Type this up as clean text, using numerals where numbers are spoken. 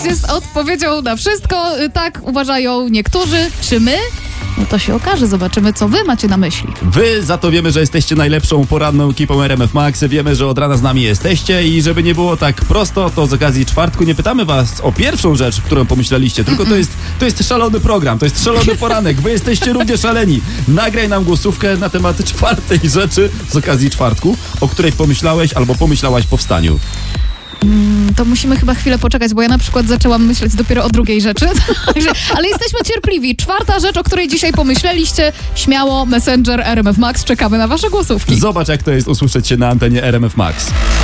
jest odpowiedzią na wszystko. Tak uważają niektórzy. Czy my? No to się okaże, zobaczymy, co wy macie na myśli. Wy za to wiemy, że jesteście najlepszą poranną ekipą RMF Max. Wiemy, że od rana z nami jesteście i żeby nie było tak prosto, to z okazji czwartku nie pytamy was o pierwszą rzecz, którą pomyśleliście, tylko to jest szalony program, to jest szalony poranek. Wy jesteście równie szaleni. Nagraj nam głosówkę na temat czwartej rzeczy z okazji czwartku, o której pomyślałeś albo pomyślałaś po wstaniu. To musimy chyba chwilę poczekać, bo ja na przykład zaczęłam myśleć dopiero o drugiej rzeczy. Ale jesteśmy cierpliwi. Czwarta rzecz, o której dzisiaj pomyśleliście, śmiało, Messenger RMF Max, czekamy na wasze głosówki. Zobacz, jak to jest usłyszeć się na antenie RMF Max.